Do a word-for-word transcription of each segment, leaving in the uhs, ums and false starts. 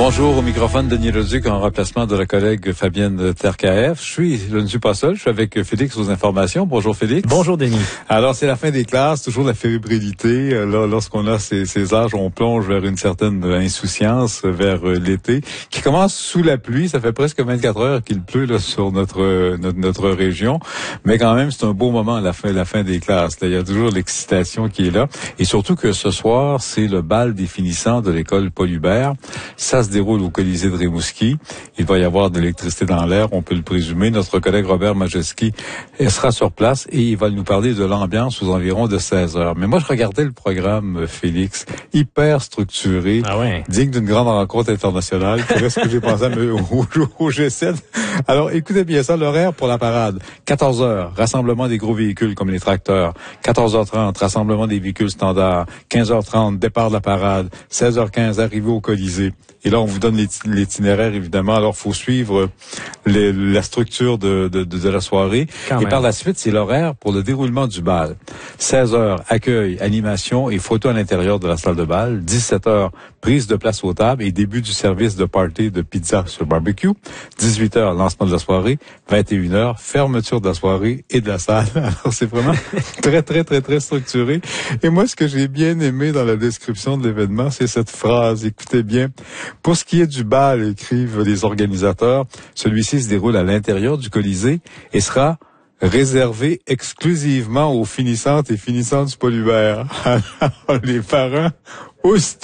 Bonjour, au microphone Denis Leduc en remplacement de la collègue Fabienne Terkaef. Je suis, je ne suis pas seul, je suis avec Félix aux informations. Bonjour Félix. Bonjour Denis. Alors c'est la fin des classes, toujours la fébrilité. Là, lorsqu'on a ces, ces âges, on plonge vers une certaine insouciance, vers l'été, qui commence sous la pluie. Ça fait presque vingt-quatre heures qu'il pleut là sur notre, notre notre région, mais quand même c'est un beau moment à la fin, la fin des classes. Là, il y a toujours l'excitation qui est là, et surtout que ce soir c'est le bal des finissants de l'école Paul Hubert. Ça se déroule au Colisée de Rimouski. Il va y avoir de l'électricité dans l'air, on peut le présumer. Notre collègue Robert Majeski sera sur place et il va nous parler de l'ambiance aux environs de seize heures. Mais moi, je regardais le programme, Félix, hyper structuré, ah ouais. digne d'une grande rencontre internationale. C'est ce que j'ai pensé au, au G sept. Alors, écoutez bien ça, l'horaire pour la parade. quatorze heures, rassemblement des gros véhicules comme les tracteurs. quatorze heures trente, rassemblement des véhicules standards. quinze heures trente, départ de la parade. seize heures quinze, arrivée au Colisée. Et là, on vous donne l'itinéraire, évidemment. Alors, faut suivre les, la structure de, de, de, de la soirée. Quand et même. Par la suite, c'est l'horaire pour le déroulement du bal. seize heures, accueil, animation et photo à l'intérieur de la salle de bal. dix-sept heures, prise de place aux tables et début du service de party de pizza sur barbecue. dix-huit heures, lancement de la soirée. vingt et une heures, fermeture de la soirée et de la salle. Alors, c'est vraiment très, très, très, très structuré. Et moi, ce que j'ai bien aimé dans la description de l'événement, c'est cette phrase. Écoutez bien. Pour ce qui est du bal, écrivent les organisateurs, celui-ci se déroule à l'intérieur du Colisée et sera réservé exclusivement aux finissantes et finissants du Paul Hubert. Alors, les parents, oust!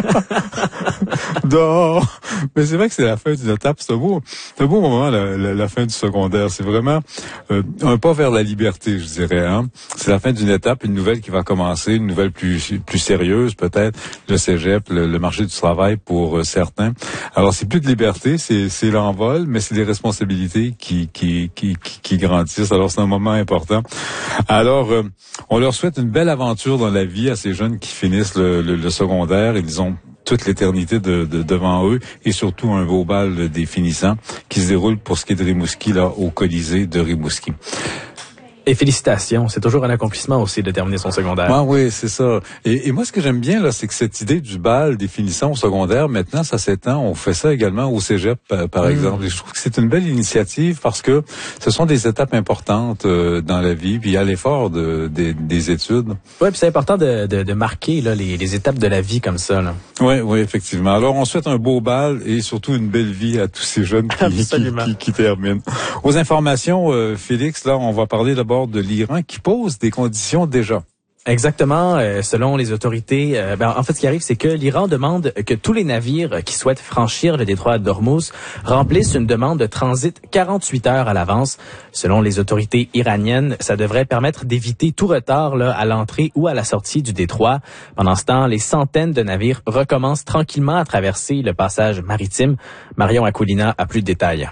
Dehors! Mais c'est vrai que c'est la fin d'une étape. C'est un beau, c'est un beau moment, la, la, la fin du secondaire. C'est vraiment euh, un pas vers la liberté, je dirais. Hein? C'est la fin d'une étape, une nouvelle qui va commencer, une nouvelle plus plus sérieuse peut-être. Le cégep, le, le marché du travail pour euh, certains. Alors c'est plus de liberté, c'est c'est l'envol, mais c'est des responsabilités qui qui qui qui, qui grandissent. Alors c'est un moment important. Alors euh, on leur souhaite une belle aventure dans la vie à ces jeunes qui finissent le, le, le secondaire. Ils ont toute l'éternité de, de, devant eux et surtout un beau bal des finissants qui se déroule pour ce qui est de Rimouski, là, au Colisée de Rimouski. Et félicitations, c'est toujours un accomplissement aussi de terminer son secondaire. Ah oui, c'est ça. Et, et moi, ce que j'aime bien, là, c'est que cette idée du bal des finissants au secondaire, maintenant, ça s'étend. On fait ça également au cégep, par, par mmh. exemple. Et je trouve que c'est une belle initiative parce que ce sont des étapes importantes euh, dans la vie, puis il y a l'effort de, de, des études. Oui, puis c'est important de, de, de marquer là, les, les étapes de la vie comme ça. Là. Oui, oui, effectivement. Alors, on souhaite un beau bal et surtout une belle vie à tous ces jeunes qui, qui, qui, qui terminent. Aux informations, euh, Félix, là, on va parler d'abord de l'Iran qui pose des conditions déjà. Exactement. Euh, selon les autorités, euh, ben, en fait, ce qui arrive, c'est que l'Iran demande que tous les navires qui souhaitent franchir le détroit d'Ormuz remplissent une demande de transit quarante-huit heures à l'avance. Selon les autorités iraniennes, ça devrait permettre d'éviter tout retard là, à l'entrée ou à la sortie du détroit. Pendant ce temps, les centaines de navires recommencent tranquillement à traverser le passage maritime. Marion Akoulina a plus de détails.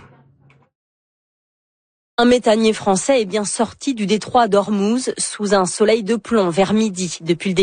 Un méthanier français est bien sorti du détroit d'Ormuz sous un soleil de plomb vers midi depuis le début.